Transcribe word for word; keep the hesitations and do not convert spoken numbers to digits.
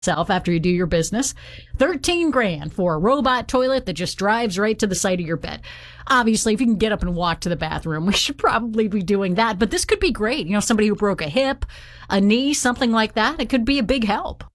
Self after you do your business. thirteen grand for a robot toilet that just drives right to the side of your bed. Obviously, if you can get up and walk to the bathroom, we should probably be doing that. But this could be great. You know, somebody who broke a hip, a knee, something like that. It could be a big help.